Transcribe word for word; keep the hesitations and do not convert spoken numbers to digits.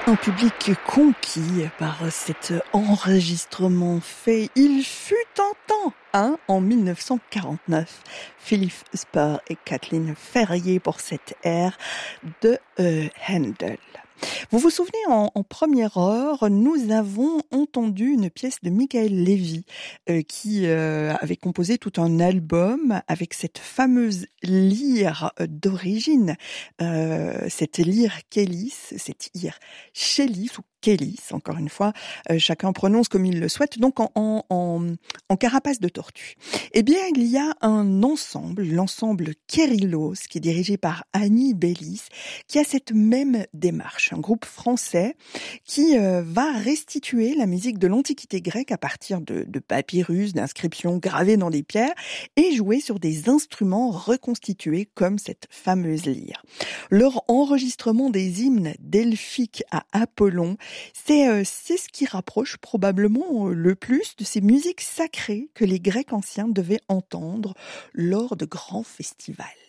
Un public conquis par cet enregistrement fait il fut un temps, hein, en mille neuf cent quarante-neuf. Philippe Spur et Kathleen Ferrier pour cette ère de euh, Handel. Vous vous souvenez, en, en première heure, nous avons entendu une pièce de Michael Levy euh, qui euh, avait composé tout un album avec cette fameuse lyre d'origine, euh, cette lyre Kellis, cette lyre Chélis ou Kellis, encore une fois, euh, chacun prononce comme il le souhaite, donc en, en, en, en carapace de tortue. Eh bien, il y a un ensemble, l'ensemble Kérilos, qui est dirigé par Annie Bélis, qui a cette même démarche, un groupe français qui euh, va restituer la musique de l'Antiquité grecque à partir de, de papyrus, d'inscriptions gravées dans des pierres et jouer sur des instruments reconstitués comme cette fameuse lyre. Leur enregistrement des hymnes delphiques à Apollon, c'est, euh, c'est ce qui rapproche probablement le plus de ces musiques sacrées que les Grecs anciens devaient entendre lors de grands festivals.